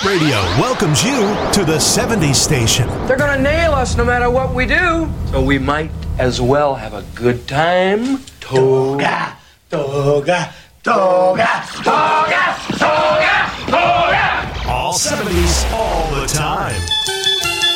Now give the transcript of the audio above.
Radio welcomes you to the 70s station. They're gonna nail us no matter what we do. So we might as well have a good time. Toga, toga, toga, toga, toga.